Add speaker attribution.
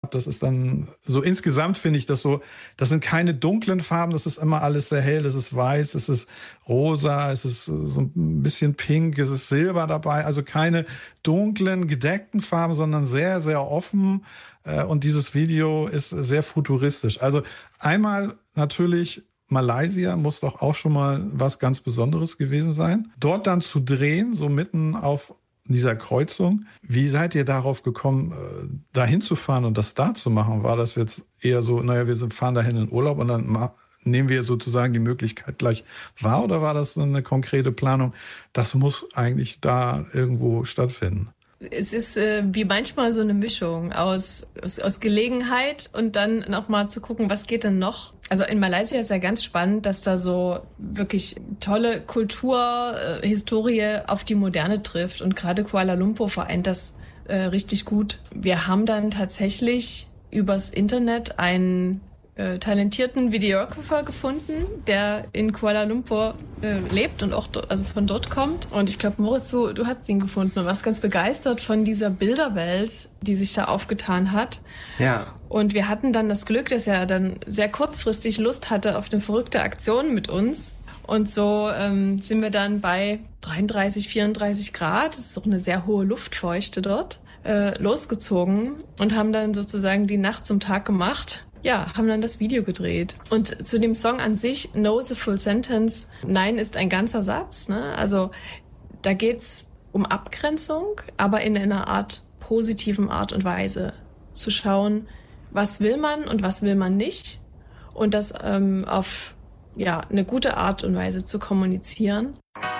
Speaker 1: Das ist dann so insgesamt finde ich das so, das sind keine dunklen Farben, das ist immer alles sehr hell, das ist weiß, es ist rosa, es ist so ein bisschen pink, es ist Silber dabei, also keine dunklen, gedeckten Farben, sondern sehr, sehr offen. Und dieses Video ist sehr futuristisch. Also einmal natürlich Malaysia muss doch auch schon mal was ganz Besonderes gewesen sein. Dort dann zu drehen, so mitten auf dieser Kreuzung. Wie seid ihr darauf gekommen, da hinzufahren und das da zu machen? War das jetzt eher so, naja, fahren dahin in Urlaub und dann nehmen wir sozusagen die Möglichkeit gleich wahr? Oder war das eine konkrete Planung? Das muss eigentlich da irgendwo stattfinden.
Speaker 2: Es ist wie manchmal so eine Mischung aus Gelegenheit und dann nochmal zu gucken, was geht denn noch? Also in Malaysia ist ja ganz spannend, dass da so wirklich tolle Kultur, Historie auf die Moderne trifft. Und gerade Kuala Lumpur vereint das richtig gut. Wir haben dann tatsächlich übers Internet einen talentierten Videographer gefunden, der in Kuala Lumpur lebt und auch also von dort kommt. Und ich glaube, Moritz, du hast ihn gefunden und warst ganz begeistert von dieser Bilderwelt, die sich da aufgetan hat.
Speaker 3: Ja.
Speaker 2: Und wir hatten dann das Glück, dass er dann sehr kurzfristig Lust hatte auf eine verrückte Aktion mit uns. Und so sind wir dann bei 33, 34 Grad, das ist auch eine sehr hohe Luftfeuchte dort, losgezogen und haben dann sozusagen die Nacht zum Tag gemacht. Ja, haben dann das Video gedreht. Und zu dem Song an sich, No is a full sentence, Nein ist ein ganzer Satz. Ne? Also da geht's um Abgrenzung, aber in einer Art positiven Art und Weise. Zu schauen, was will man und was will man nicht. Und das auf eine gute Art und Weise zu kommunizieren.